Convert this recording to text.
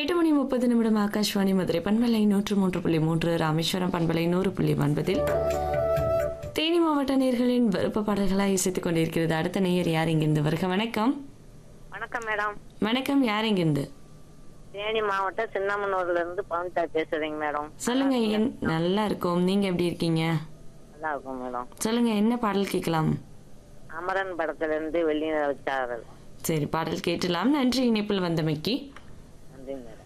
8:30 ஆகாஷ்வாணி மதுரை பண்பலை 103.3 ராமேஸ்வரம் பண்பலை 100.9 தேனி மாவட்ட நேயர்களின் விருப்ப பாடல்களாக இசைத்துக் கொண்டிருக்கிறது. அடுத்த நேயர் யார் இங்கிருந்து வருக? வணக்கம். வணக்கம் மேடம். வணக்கம், யார் இங்கிருந்து? தேனி மாவட்டம் சின்னமனூர்ல இருந்து பவுன்டா பேசுறீங்க மேடம். சொல்லுங்க. நல்லா இருக்கும். நீங்க எப்படி இருக்கீங்க? நல்லா இருக்கும் மேடம். சொல்லுங்க, என்ன பாடல் கேட்கலாம்? அமரன் படத்துல இருந்து வெள்ளி வச்சார்கள். சரி, பாடல் கேட்டலாம். நன்றி இணைப்பில் வந்தமைக்கு. நன்றி மேடம்.